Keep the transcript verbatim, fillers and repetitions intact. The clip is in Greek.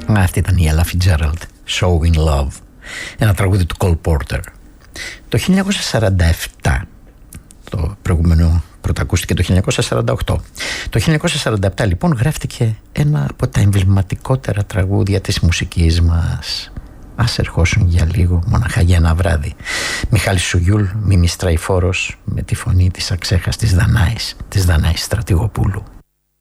Αυτή ήταν η Ella Fitzgerald, So In Love, ένα τραγούδι του Cole Porter. Το χίλια εννιακόσια σαράντα επτά, το προηγούμενο πρωτακούστηκε το χίλια εννιακόσια σαράντα οκτώ. Το χίλια εννιακόσια σαράντα επτά λοιπόν γράφτηκε ένα από τα εμβληματικότερα τραγούδια της μουσικής μας. Ας ερχόσουν για λίγο, μοναχά για ένα βράδυ. Μιχάλης Σουγιούλ, Μίμης Τραϊφόρος, με τη φωνή της αξέχαστης Δανάης, της Δανάης Στρατηγοπούλου.